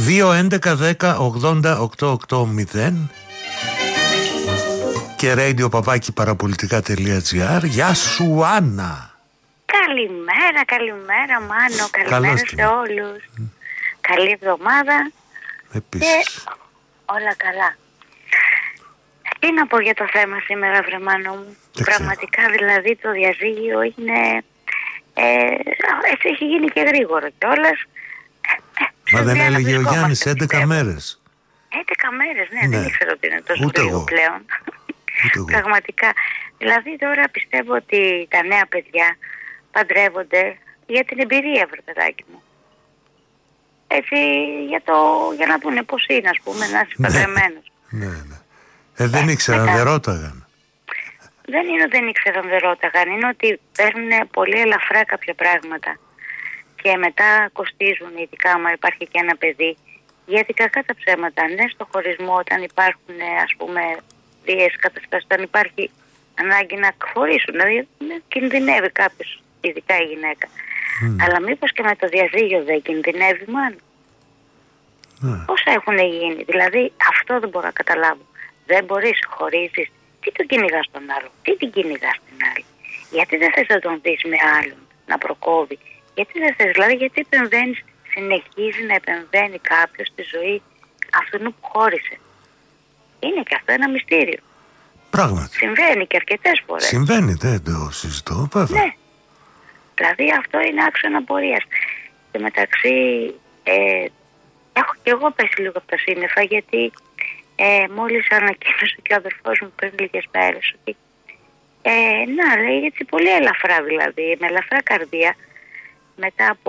2-11-10-80-880 και radio-παραπολιτικά.gr. Γεια σου, Άννα. Καλημέρα Μάνο, καλημέρα σε όλους. Καλή εβδομάδα. Επίσης. Και όλα καλά. Τι να πω για το θέμα σήμερα, βρε Μάνο μου. Πραγματικά δηλαδή το διαζύγιο είναι έτσι έχει γίνει και γρήγορο κιόλας. Μα δεν έλεγε ο Γιάννης 11 μέρες. 11 μέρες, ναι, δεν ήξερα ότι είναι τόσο γρήγορο πλέον. Πραγματικά. Δηλαδή τώρα πιστεύω ότι τα νέα παιδιά παντρεύονται για την εμπειρία, βρε παιδάκι μου. Έτσι, για να δούνε πώς είναι, ας πούμε, να είσαι παντρεμένος. Ναι. Δεν ήξεραν, δεν ρώταγαν. Δεν είναι ότι δεν ήξεραν, δεν ρώταγαν. Είναι ότι παίρνουν πολύ ελαφρά κάποια πράγματα και μετά κοστίζουν, ειδικά άμα υπάρχει και ένα παιδί. Γιατί κακά τα ψέματα, ναι, στο χωρισμό όταν υπάρχουν, ας πούμε, βίαιες καταστάσεις, όταν υπάρχει ανάγκη να χωρίσουν, δηλαδή κινδυνεύει κάποιος, ειδικά η γυναίκα. Αλλά μήπως και με το διαζύγιο δεν κινδυνεύει, μάλλον. Όσα έχουν γίνει, δηλαδή αυτό δεν μπορώ να καταλάβω. Δεν μπορείς, χωρίζεις, τι τον κυνηγάς τον άλλο, τι την κυνηγάς την άλλη. Γιατί δεν θες να τον δεις με άλλον, να προκόβει. Γιατί δεν θες, δηλαδή γιατί επεμβαίνεις, συνεχίζει να επεμβαίνει κάποιος στη ζωή αυτού που χώρισε. Είναι και αυτό ένα μυστήριο. Πράγματι. Συμβαίνει και αρκετές φορές. Συμβαίνει, δεν το συζητώ, βέβαια. Ναι. Δηλαδή αυτό είναι άξονα πορείας. Και μεταξύ έχω και εγώ πέσει λίγο από τα σύννεφα, γιατί μόλις ανακοίνωσε και ο αδερφός μου πριν λίγες μέρες ότι να, λέει, έτσι πολύ ελαφρά, δηλαδή με ελαφρά καρδία, μετά από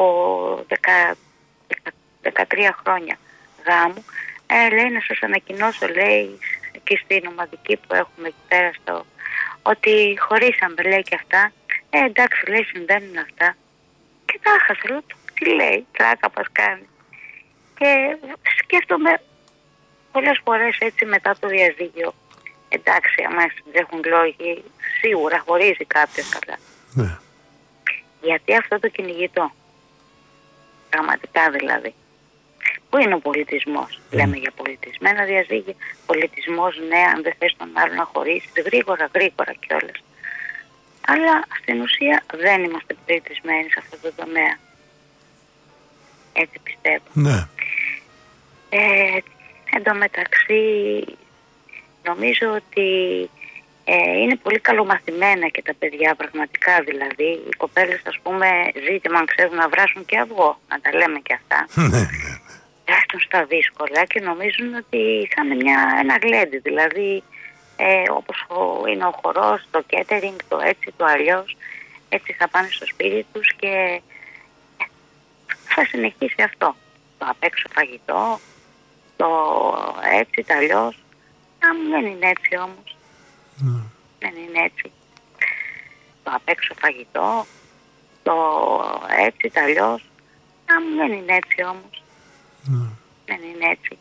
13 χρόνια γάμου, λέει να σας ανακοινώσω, λέει, εκεί στην ομαδική που έχουμε εκεί πέρα ότι χωρίσαμε, λέει, και αυτά. Εντάξει, λέει, συμβαίνουν αυτά. Και τα άχασα, λέω, τι λέει, τράκα μας κάνει. Και σκέφτομαι πολλές φορές έτσι μετά το διαζύγιο. Εντάξει, άμα έχουν λόγοι, σίγουρα χωρίζει κάποιος, καλά. Ναι. Γιατί αυτό το κυνηγητό, πραγματικά δηλαδή, πού είναι ο πολιτισμός? Λέμε για πολιτισμένα διαζύγια. Πολιτισμός, ναι, αν δεν θες τον άλλο να χωρίσεις, γρήγορα κιόλας. Αλλά στην ουσία δεν είμαστε πολιτισμένοι σε αυτό το τομέα. Έτσι πιστεύω. Ναι. Εν τω μεταξύ νομίζω ότι είναι πολύ καλομαθημένα και τα παιδιά, πραγματικά δηλαδή. Οι κοπέλες, ας πούμε, ζήτημα αν ξέρουν να βράσουν και αυγό, να τα λέμε και αυτά. Έρθουν στα δύσκολα και νομίζουν ότι θα είναι ένα γλέντι, δηλαδή όπως είναι ο χορός, το catering, το έτσι, το αλλιώς, έτσι θα πάνε στο σπίτι τους και θα συνεχίσει αυτό. Το απ' έξω φαγητό, το έτσι, το αλλιώς. Δεν είναι έτσι όμως. Δεν είναι έτσι. Το απ' έξω φαγητό, το έτσι, το αλλιώς. Δεν είναι έτσι όμως. Δεν είναι έτσι.